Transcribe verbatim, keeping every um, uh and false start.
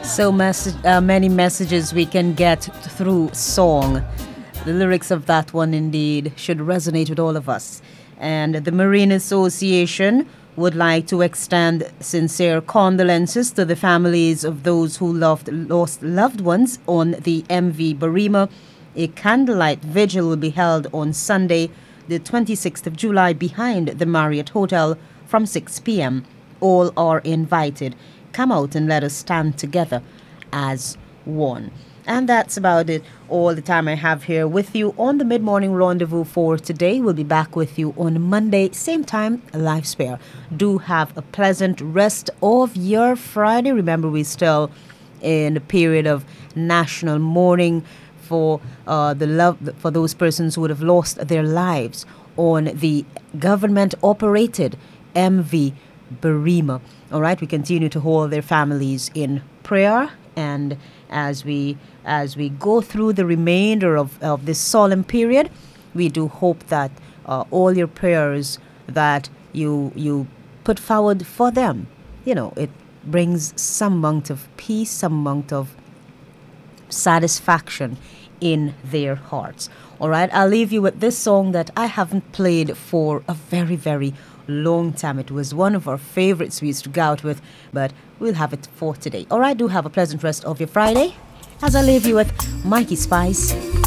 So mess- uh, many messages we can get through song. The lyrics of that one indeed should resonate with all of us. And the Marine Association would like to extend sincere condolences to the families of those who loved lost loved ones on the M V Barima. A candlelight vigil will be held on Sunday, the twenty-sixth of July, behind the Marriott Hotel from six p.m. All are invited. Come out and let us stand together as one. And that's about it, all the time I have here with you on the Mid-Morning Rendezvous for today. We'll be back with you on Monday, same time, live spare. Do have a pleasant rest of your Friday. Remember, we're still in the period of national mourning for uh, the love for those persons who would have lost their lives on the government-operated M V Barima. All right, we continue to hold their families in prayer, and as we as we go through the remainder of, of this solemn period, we do hope that uh, all your prayers that you you put forward for them, you know, it brings some amount of peace, some amount of satisfaction in their hearts. All right, I'll leave you with this song that I haven't played for a very, very long time. It was one of our favorites we used to go out with, but we'll have it for today. All right, do have a pleasant rest of your Friday as I leave you with Mikey Spice